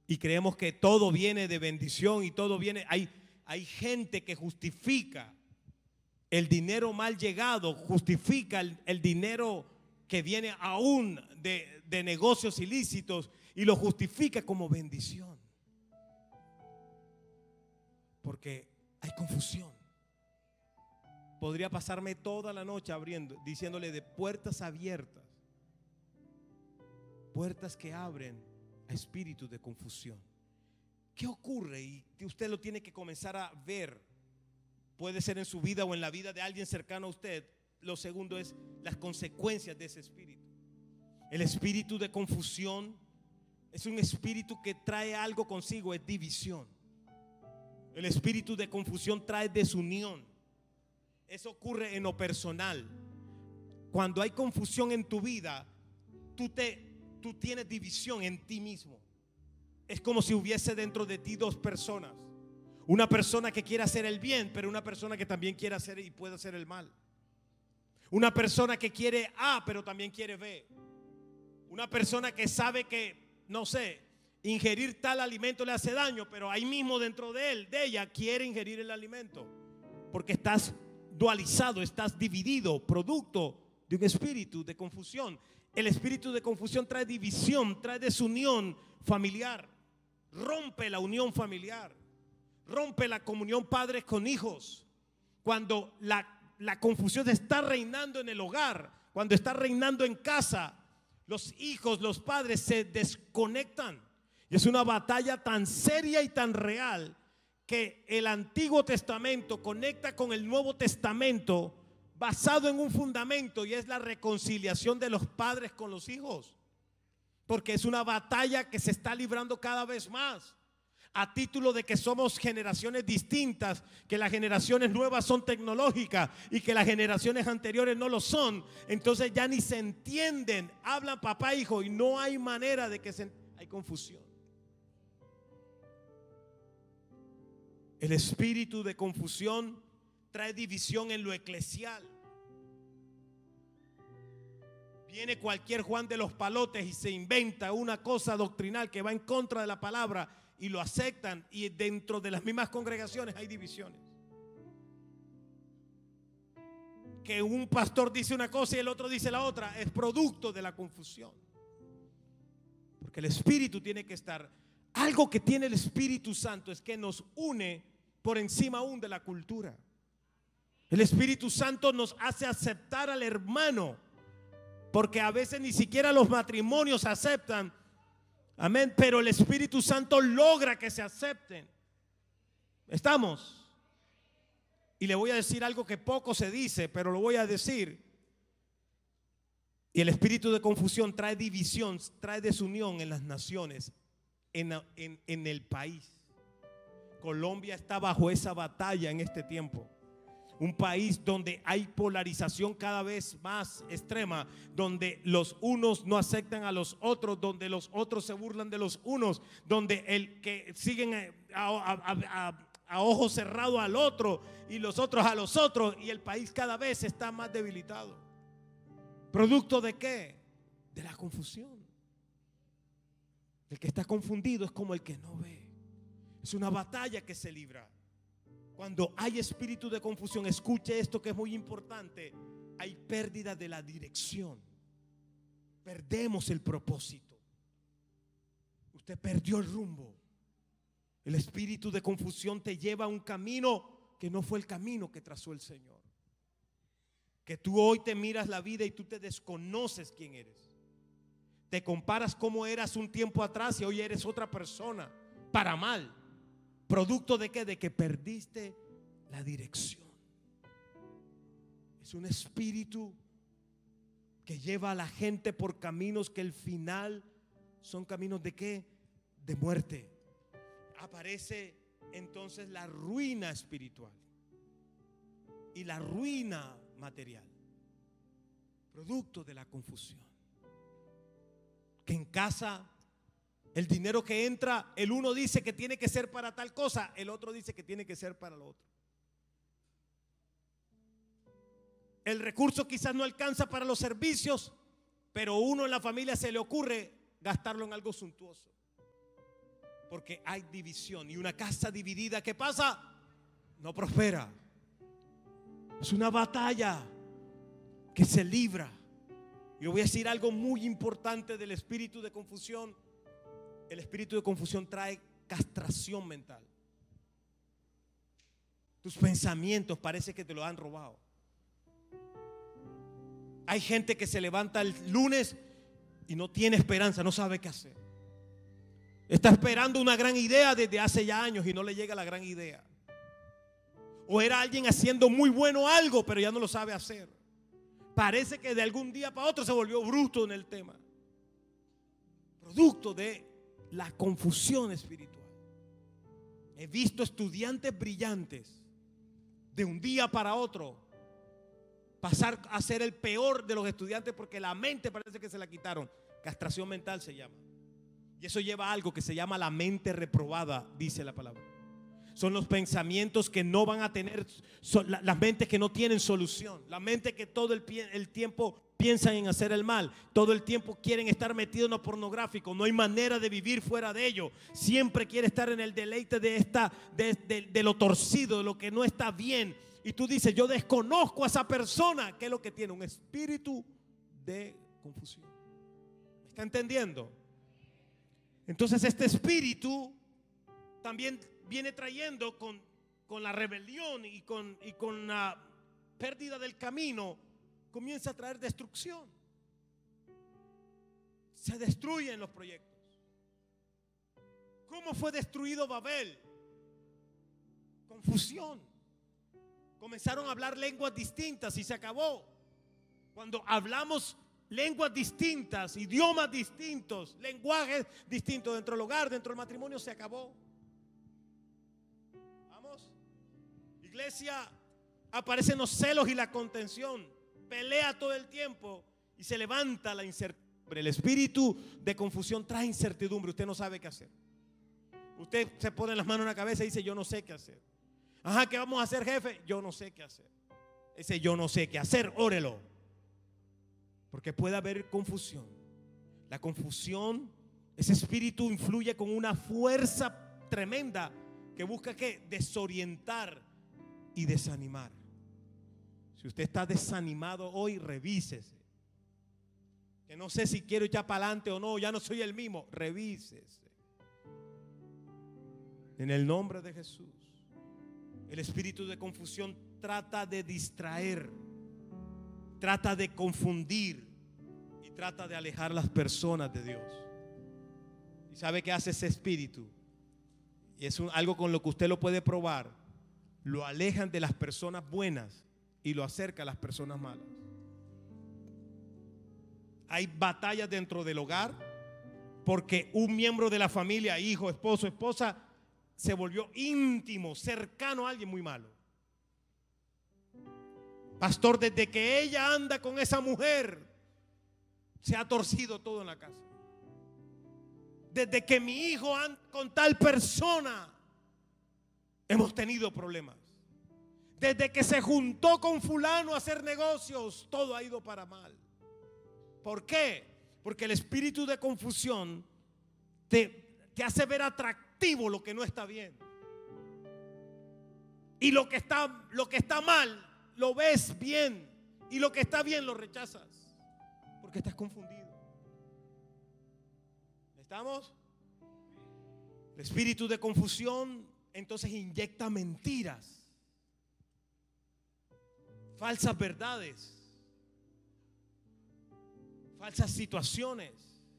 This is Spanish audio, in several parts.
Y creemos que todo viene de bendición y todo viene. Hay gente que justifica el dinero mal llegado, justifica el dinero que viene aún de negocios ilícitos y lo justifica como bendición. Porque hay confusión. Podría pasarme toda la noche diciéndole de puertas abiertas, puertas que abren a espíritus de confusión. ¿Qué ocurre? Y que usted lo tiene que comenzar a ver. Puede ser en su vida o en la vida de alguien cercano a usted. Lo segundo es las consecuencias de ese espíritu. El espíritu de confusión es un espíritu que trae algo consigo, es división. El espíritu de confusión trae desunión. Eso ocurre en lo personal. Cuando hay confusión en tu vida, tú tienes división en ti mismo. Es como si hubiese dentro de ti dos personas. Una persona que quiere hacer el bien, pero una persona que también quiere hacer y puede hacer el mal. Una persona que quiere A, pero también quiere B. Una persona que sabe que, no sé, ingerir tal alimento le hace daño, pero ahí mismo dentro de ella quiere ingerir el alimento. Porque estás dualizado, estás dividido, producto de un espíritu de confusión. El espíritu de confusión trae división, trae desunión familiar, rompe la unión familiar, rompe la comunión padres con hijos. Cuando la confusión está reinando en el hogar, cuando está reinando en casa, los hijos, los padres se desconectan. Y es una batalla tan seria y tan real que el Antiguo Testamento conecta con el Nuevo Testamento basado en un fundamento, y es la reconciliación de los padres con los hijos. Porque es una batalla que se está librando cada vez más. A título de que somos generaciones distintas, que las generaciones nuevas son tecnológicas y que las generaciones anteriores no lo son. Entonces ya ni se entienden, hablan papá e hijo y no hay manera de que hay confusión. El espíritu de confusión trae división en lo eclesial. Viene cualquier Juan de los Palotes y se inventa una cosa doctrinal que va en contra de la palabra y lo aceptan, y dentro de las mismas congregaciones hay divisiones. Que un pastor dice una cosa y el otro dice la otra, es producto de la confusión. Porque el espíritu tiene que estar. Algo que tiene el Espíritu Santo es que nos une por encima aún de la cultura. El Espíritu Santo nos hace aceptar al hermano, porque a veces ni siquiera los matrimonios aceptan. Amén. Pero el Espíritu Santo logra que se acepten. ¿Estamos? Y le voy a decir algo que poco se dice, pero lo voy a decir. Y el espíritu de confusión trae división, trae desunión en las naciones, en el país. Colombia está bajo esa batalla en este tiempo. Un país donde hay polarización cada vez más extrema, donde los unos no aceptan a los otros, donde los otros se burlan de los unos, donde el que siguen a ojos cerrados al otro y los otros a los otros, y el país cada vez está más debilitado. ¿Producto de qué? De la confusión. El que está confundido es como el que no ve. Es una batalla que se libra. Cuando hay espíritu de confusión, escuche esto que es muy importante, hay pérdida de la dirección. Perdemos el propósito. Usted perdió el rumbo. El espíritu de confusión te lleva a un camino que no fue el camino que trazó el Señor. Que tú hoy te miras la vida y tú te desconoces quién eres. Te comparas cómo eras un tiempo atrás y hoy eres otra persona, para mal. ¿Producto de qué? De que perdiste la dirección. Es un espíritu que lleva a la gente por caminos que al final son caminos de qué? De muerte. Aparece entonces la ruina espiritual y la ruina material, producto de la confusión. Que en casa el dinero que entra, el uno dice que tiene que ser para tal cosa, el otro dice que tiene que ser para lo otro. El recurso quizás no alcanza para los servicios, pero uno en la familia se le ocurre gastarlo en algo suntuoso. Porque hay división. Y una casa dividida, ¿qué pasa? No prospera. Es una batalla que se libra. Yo voy a decir algo muy importante del espíritu de confusión. El espíritu de confusión trae castración mental. Tus pensamientos parece que te lo han robado. Hay gente que se levanta el lunes y no tiene esperanza, no sabe qué hacer. Está esperando una gran idea desde hace ya años y no le llega la gran idea. O era alguien haciendo muy bueno algo, pero ya no lo sabe hacer. Parece que de algún día para otro se volvió bruto en el tema. Producto de la confusión espiritual. He visto estudiantes brillantes de un día para otro pasar a ser el peor de los estudiantes porque la mente parece que se la quitaron. Castración mental se llama. Y eso lleva a algo que se llama la mente reprobada, dice la palabra. Son los pensamientos que no van a tener, las mentes que no tienen solución. La mente que todo el tiempo piensan en hacer el mal. Todo el tiempo quieren estar metidos en lo pornográfico. No hay manera de vivir fuera de ello. Siempre quiere estar en el deleite de lo torcido, de lo que no está bien. Y tú dices, yo desconozco a esa persona. ¿Qué es lo que tiene? Un espíritu de confusión. ¿Me está entendiendo? Entonces este espíritu también viene trayendo con la rebelión y con la pérdida del camino, comienza a traer destrucción. Se destruyen los proyectos. ¿Cómo fue destruido Babel? Confusión. Comenzaron a hablar lenguas distintas y se acabó. Cuando hablamos lenguas distintas, idiomas distintos, lenguajes distintos dentro del hogar, dentro del matrimonio, se acabó. Vamos. Iglesia, aparecen los celos y la contención. Pelea todo el tiempo y se levanta la incertidumbre. El espíritu de confusión trae incertidumbre. Usted no sabe qué hacer. Usted se pone las manos en la cabeza y dice, yo no sé qué hacer. Ajá, ¿qué vamos a hacer, jefe? Yo no sé qué hacer. Ese yo no sé qué hacer, órelo. Porque puede haber confusión. La confusión, ese espíritu influye con una fuerza tremenda que busca ¿qué? Desorientar y desanimar. Si usted está desanimado hoy, revísese. Que no sé si quiero echar para adelante o no, ya no soy el mismo, revísese. En el nombre de Jesús. El espíritu de confusión trata de distraer, trata de confundir y trata de alejar a las personas de Dios. ¿Y sabe qué hace ese espíritu? Y es algo con lo que usted lo puede probar. Lo alejan de las personas buenas y lo acerca a las personas malas. Hay batallas dentro del hogar porque un miembro de la familia, hijo, esposo, esposa, se volvió íntimo, cercano a alguien muy malo. Pastor, desde que ella anda con esa mujer, se ha torcido todo en la casa. Desde que mi hijo anda con tal persona, hemos tenido problemas. Desde que se juntó con fulano a hacer negocios, todo ha ido para mal. ¿Por qué? Porque el espíritu de confusión te hace ver atractivo lo que no está bien. Y lo que está mal lo ves bien, y lo que está bien lo rechazas porque estás confundido. ¿Estamos? El espíritu de confusión entonces inyecta mentiras, falsas verdades, falsas situaciones.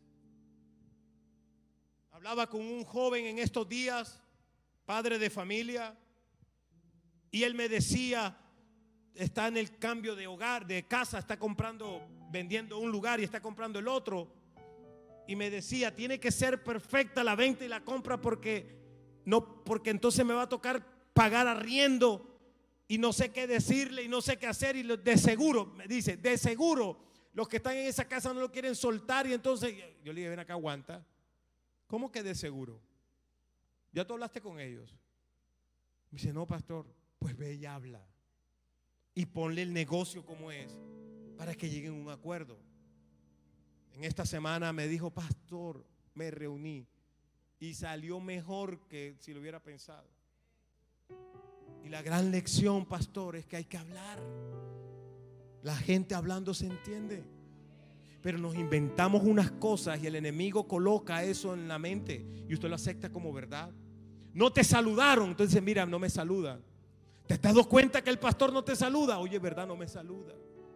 Hablaba con un joven en estos días, padre de familia, y él me decía, está en el cambio de hogar, de casa, está vendiendo un lugar y está comprando el otro. Y me decía, tiene que ser perfecta la venta y la compra porque entonces me va a tocar pagar arriendo y no sé qué decirle y no sé qué hacer. Y de seguro, me dice, de seguro los que están en esa casa no lo quieren soltar. Y entonces yo le dije, ven acá, aguanta. ¿Cómo que de seguro? ¿Ya tú hablaste con ellos? Me dice, no, pastor. Pues ve y habla y ponle el negocio como es para que lleguen a un acuerdo. En esta semana me dijo, pastor, me reuní y salió mejor que si lo hubiera pensado. Y la gran lección, pastor, es que hay que hablar. La gente hablando se entiende. Pero nos inventamos unas cosas y el enemigo coloca eso en la mente y usted lo acepta como verdad. No te saludaron, entonces mira, no me saludan. ¿Te has dado cuenta que el pastor no te saluda? Oye, verdad, no me saluda.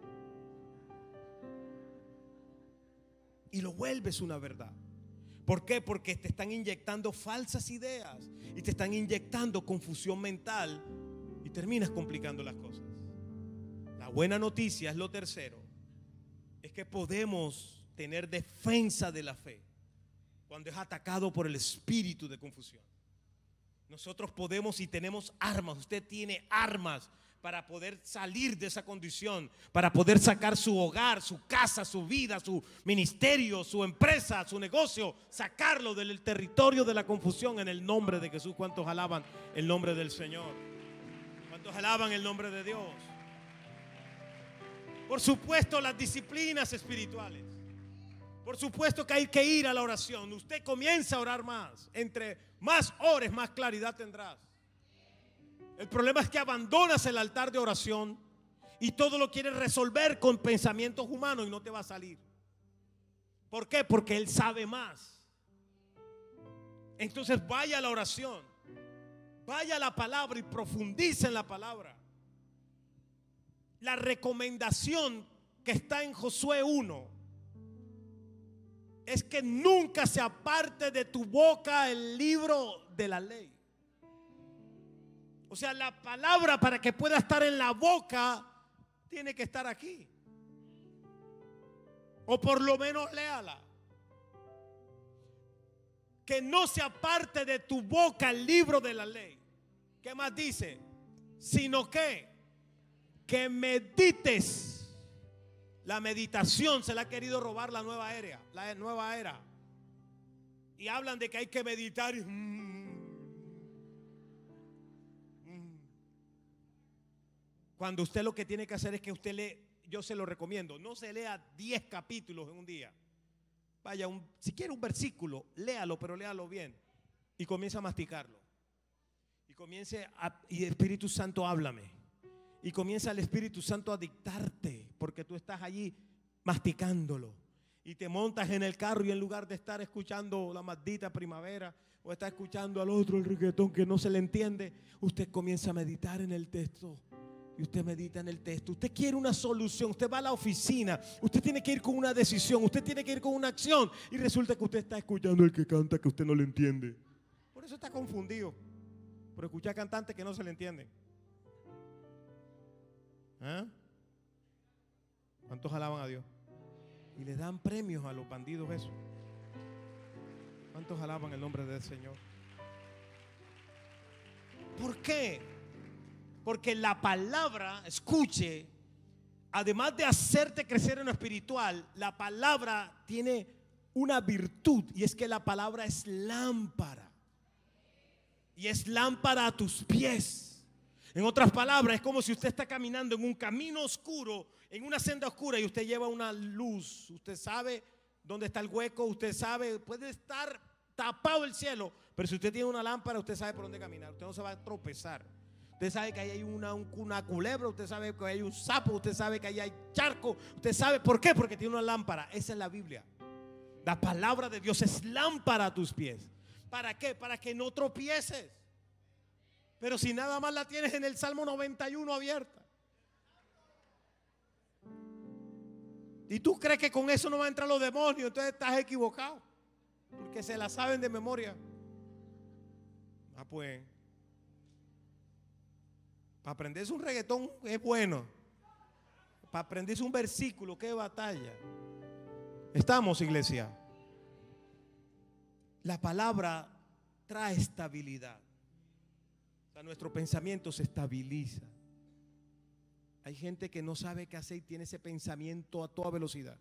Y lo vuelves una verdad. ¿Por qué? Porque te están inyectando falsas ideas y te están inyectando confusión mental y terminas complicando las cosas. La buena noticia es lo tercero, es que podemos tener defensa de la fe cuando es atacado por el espíritu de confusión. Nosotros podemos y tenemos armas. Usted tiene armas para poder salir de esa condición, para poder sacar su hogar, su casa, su vida, su ministerio, su empresa, su negocio, sacarlo del territorio de la confusión en el nombre de Jesús. ¿Cuántos alaban el nombre del Señor? ¿Cuántos alaban el nombre de Dios? Por supuesto, las disciplinas espirituales. Por supuesto que hay que ir a la oración. Usted comienza a orar más. Entre más ores, más claridad tendrás. El problema es que abandonas el altar de oración y todo lo quieres resolver con pensamientos humanos y no te va a salir. ¿Por qué? Porque Él sabe más. Entonces vaya a la oración, vaya a la palabra y profundice en la palabra. La recomendación que está en Josué 1 es que nunca se aparte de tu boca el libro de la ley. O sea, la palabra, para que pueda estar en la boca, tiene que estar aquí. O por lo menos léala. Que no se aparte de tu boca el libro de la ley. ¿Qué más dice? Sino que medites. La meditación se la ha querido robar la nueva era. Y hablan de que hay que meditar. Cuando usted lo que tiene que hacer es que usted lee, yo se lo recomiendo, no se lea 10 capítulos en un día. Vaya, si quiere un versículo, léalo, pero léalo bien. Y comienza a masticarlo. Y Espíritu Santo, háblame. Y comienza el Espíritu Santo a dictarte, porque tú estás allí masticándolo. Y te montas en el carro y en lugar de estar escuchando la maldita primavera o estar escuchando al otro el reggaetón que no se le entiende, usted comienza a meditar en el texto. Y usted medita en el texto. Usted quiere una solución. Usted va a la oficina. Usted tiene que ir con una decisión. Usted tiene que ir con una acción. Y resulta que usted está escuchando el que canta que usted no le entiende. Por eso está confundido. Por escuchar cantantes que no se le entienden. ¿Ah? ¿Cuántos alaban a Dios? Y le dan premios a los bandidos eso. ¿Cuántos alaban el nombre del Señor? ¿Por qué? Porque la palabra, escuche, además de hacerte crecer en lo espiritual, la palabra tiene una virtud, y es que la palabra es lámpara. Y es lámpara a tus pies. En otras palabras, es como si usted está caminando en un camino oscuro, en una senda oscura, y usted lleva una luz. Usted sabe dónde está el hueco, usted sabe, puede estar tapado el cielo, pero si usted tiene una lámpara, usted sabe por dónde caminar. Usted no se va a tropezar. Usted sabe que ahí hay una culebra, usted sabe que hay un sapo, usted sabe que ahí hay charco. Usted sabe por qué, porque tiene una lámpara. Esa es la Biblia. La palabra de Dios es lámpara a tus pies. ¿Para qué? Para que no tropieces. Pero si nada más la tienes en el Salmo 91 abierta, y tú crees que con eso no van a entrar los demonios, entonces estás equivocado, porque se la saben de memoria. Pues para aprenderse un reggaetón es bueno. Para aprenderse un versículo, qué batalla. ¿Estamos, iglesia? La palabra trae estabilidad. O sea, nuestro pensamiento se estabiliza. Hay gente que no sabe qué hacer y tiene ese pensamiento a toda velocidad.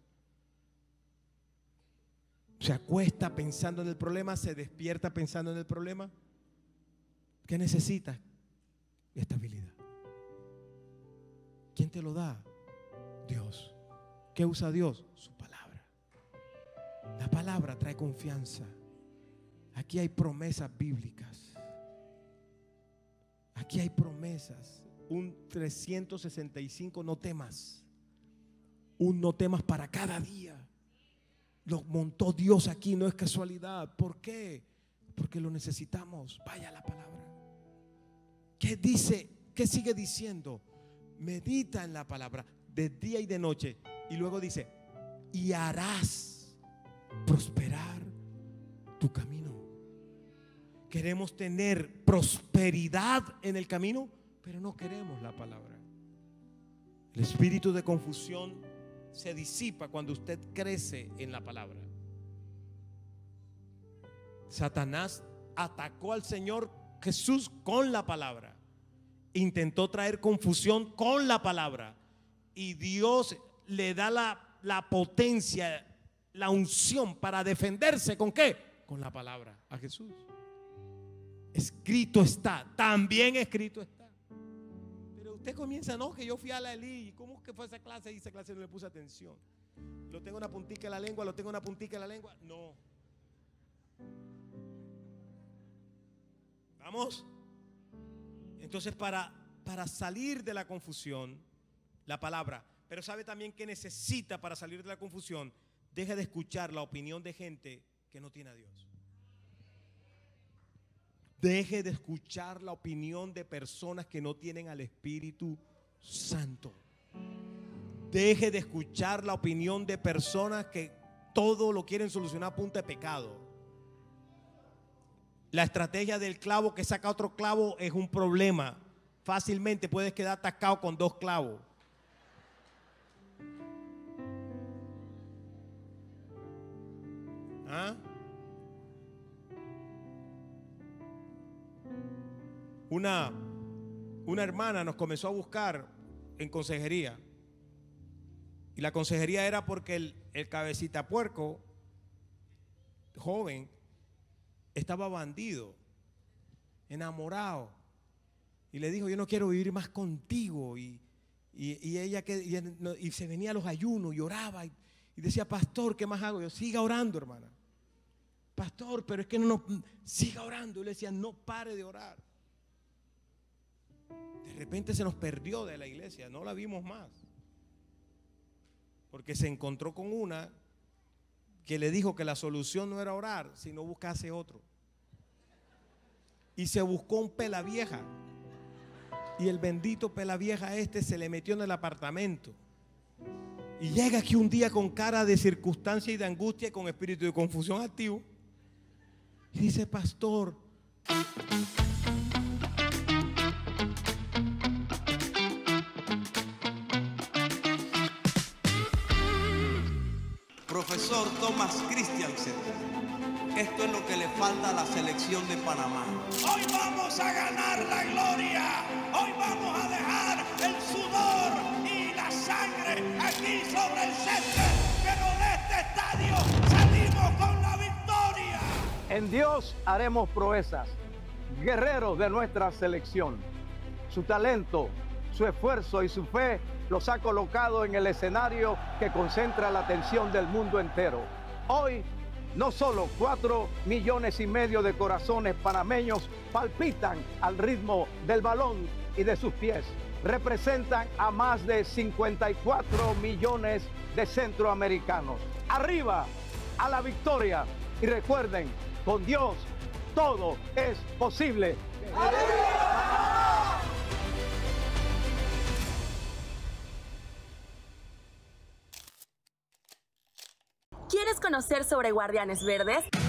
Se acuesta pensando en el problema, se despierta pensando en el problema. ¿Qué necesitas? Estabilidad. ¿Quién te lo da? Dios. ¿Qué usa Dios? Su palabra. La palabra trae confianza. Aquí aquí hay promesas bíblicas. Aquí hay promesas. Un 365 no temas. Un no temas para cada día. Lo montó Dios aquí, no es casualidad. ¿Por qué? Porque lo necesitamos. Vaya a la palabra. ¿Qué dice? ¿Qué sigue diciendo? Medita en la palabra de día y de noche. Y luego dice, y harás prosperar tu camino. Queremos tener prosperidad en el camino, pero no queremos la palabra. El espíritu de confusión se disipa cuando usted crece en la palabra. Satanás atacó al Señor Jesús con la palabra. Intentó traer confusión con la palabra. Y Dios le da la potencia, la unción para defenderse. ¿Con qué? Con la palabra a Jesús. Escrito está, también escrito está. Pero usted comienza, no, que yo fui a la Eli. ¿Cómo es que fue esa clase? Y esa clase no le puse atención. Lo tengo una puntica en la lengua, lo tengo una puntica en la lengua. No. Vamos. Entonces para salir de la confusión, la palabra. Pero sabe también que necesita para salir de la confusión. Deje de escuchar la opinión de gente que no tiene a Dios. Deje de escuchar la opinión de personas que no tienen al Espíritu Santo. Deje de escuchar la opinión de personas que todo lo quieren solucionar a punta de pecado. La estrategia del clavo que saca otro clavo es un problema. Fácilmente puedes quedar atascado con 2 clavos. ¿Ah? Una hermana nos comenzó a buscar en consejería. Y la consejería era porque el cabecita puerco joven estaba bandido, enamorado. Y le dijo, yo no quiero vivir más contigo. Y ella se venía a los ayunos y oraba. Y decía, pastor, ¿qué más hago? Yo, siga orando, hermana. Pastor, pero es que no, siga orando. Y le decía, no pare de orar. De repente se nos perdió de la iglesia, no la vimos más. Porque se encontró con una que le dijo que la solución no era orar, sino buscarse otro. Y se buscó un pelavieja. Y el bendito pelavieja se le metió en el apartamento. Y llega aquí un día con cara de circunstancia y de angustia y con espíritu de confusión activo. Y dice, pastor, Profesor Thomas Christiansen, esto es lo que le falta a la selección de Panamá. Hoy vamos a ganar la gloria. Hoy vamos a dejar el sudor y la sangre aquí sobre el césped. Pero de este estadio salimos con la victoria. En Dios haremos proezas. Guerreros de nuestra selección. Su talento, su esfuerzo y su fe los ha colocado en el escenario que concentra la atención del mundo entero. Hoy, no solo 4,5 millones de corazones panameños palpitan al ritmo del balón y de sus pies. Representan a más de 54 millones de centroamericanos. Arriba, a la victoria. Y recuerden, con Dios todo es posible. ¿Quieres conocer sobre Guardianes Verdes?